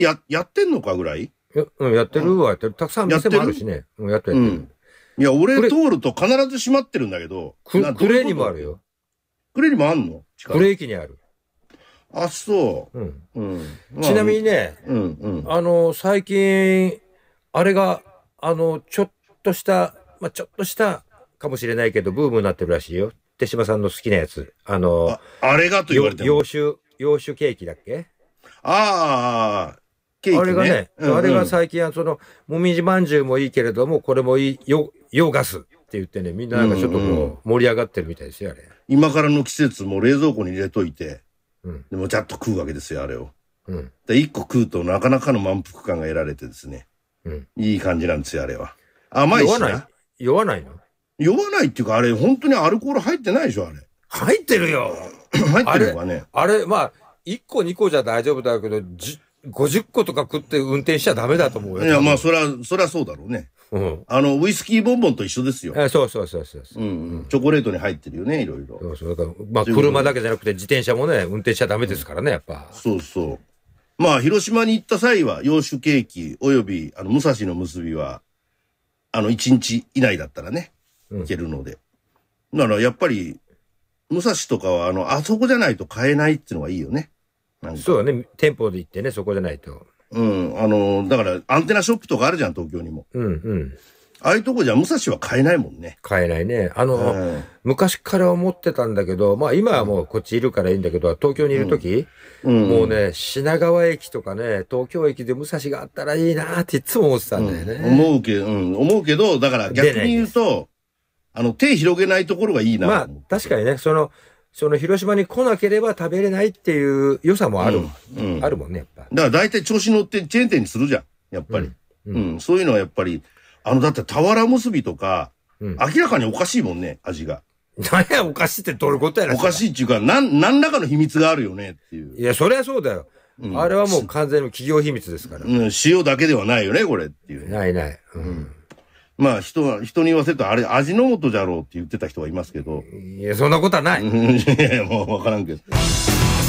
やってんのかぐらい？ やってるわ、やってる。たくさん店もあるしね。やってる。 いや、俺通ると必ず閉まってるんだけど。 クレにもあるよ。 クレにもあんの？ クレ駅にある。 あ、そう。 ちなみにね、最近、あれが、ちょっとしたかもしれないけど、ブームになってるらしいよ。手島さんの好きなやつ。あれがと言われても。洋酒ケーキだっけ？ ああ、ケーキね。 あれがね、あれが最近はもみじまんじゅうもいいけれども、これもいい、洋ガスって言ってね、みんななんかちょっとこう、盛り上がってるみたいですよ、あれ。 今からの季節も冷蔵庫に入れといて、でもちゃっと食うわけですよ、あれを。で、一個食うとなかなかの満腹感が得られてですね。いい感じなんですよ、あれは。甘いしな。 酔わないの？ 酔わないっていうか、あれ、本当にアルコール入ってないでしょ、あれ。 入ってるよ。 入ってるのかね。 あれ、まあ、1個2個じゃ大丈夫だけど、50個とか食って運転しちゃダメだと思うよ。 いや、まあ、そりゃそうだろうね。ウイスキーボンボンと一緒ですよ。 そう。チョコレートに入ってるよね、いろいろ。 だから、まあ、車だけじゃなくて自転車もね、運転しちゃダメですからね、やっぱ。 そう。まあ、広島に行った際は、洋酒ケーキ、および、武蔵の結びは、1日以内だったらね、行けるので。だから、やっぱり、武蔵とかは、あそこじゃないと買えないっていうのがいいよね。 そうだね。店舗で行ってね、そこじゃないと。 だから、アンテナショップとかあるじゃん、東京にも。ああいうとこじゃ武蔵は買えないもんね。 買えないね。昔から思ってたんだけど、まあ今はもうこっちいるからいいんだけど、東京にいるとき、もうね、品川駅とかね、東京駅で武蔵があったらいいなっていつも思ってたんだよね。 思うけど、だから逆に言うと、手広げないところがいいな。 まあ確かにね、その広島に来なければ食べれないっていう良さもあるもんね、やっぱ。 だから大体調子乗ってチェーン店にするじゃん、やっぱり。そういうのはやっぱり、だって俵結びとか、明らかにおかしいもんね、味が。 何や、おかしいってどういうことやねん。 おかしいっていうか、何らかの秘密があるよねっていう。 いや、そりゃそうだよ。あれはもう完全の企業秘密ですから。 塩だけではないよね、これっていう。 ない。 まあ、人に言わせると、あれ、味の素じゃろうって言ってた人がいますけど。 いや、そんなことはない。 いや、もうわからんけど。